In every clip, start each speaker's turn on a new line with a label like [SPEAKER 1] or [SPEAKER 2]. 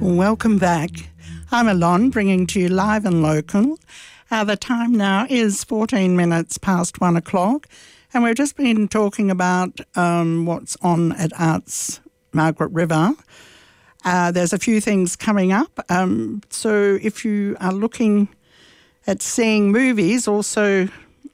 [SPEAKER 1] Welcome back. I'm Alon, bringing to you live and local. The time now is 14 minutes past 1 o'clock, and we've just been talking about what's on at Arts Margaret River. There's a few things coming up. So if you are looking at seeing movies, also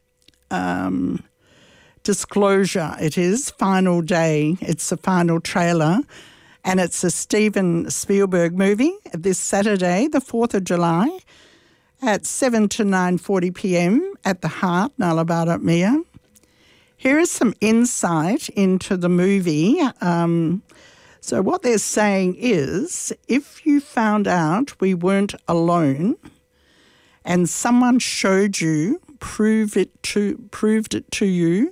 [SPEAKER 1] disclosure, it is Final Day. It's the final trailer, and it's a Steven Spielberg movie this Saturday, the 4th of July, at 7 to 9:40 p.m. at the Heart, Nullarbor Mia. Here is some insight into the movie. So what they're saying is, if you found out we weren't alone and someone showed you, proved it to you,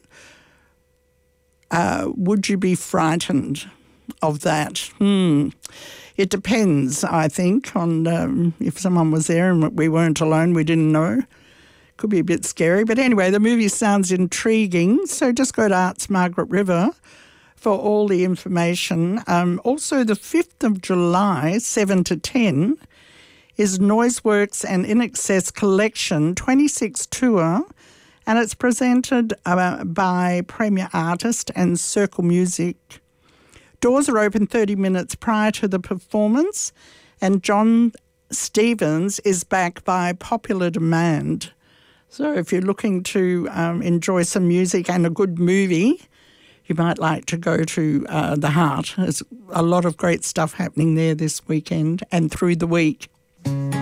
[SPEAKER 1] would you be frightened of that? It depends, I think, on if someone was there and we weren't alone, we didn't know. Could be a bit scary. But anyway, the movie sounds intriguing, so just go to Arts Margaret River for all the information. Also, the 5th of July, 7 to 10, is Noiseworks and In Excess Collection 26 tour, and it's presented by Premier Artist and Circle Music. Doors are open 30 minutes prior to the performance, and John Stevens is back by popular demand. So if you're looking to enjoy some music and a good movie, you might like to go to the Heart. There's a lot of great stuff happening there this weekend and through the week.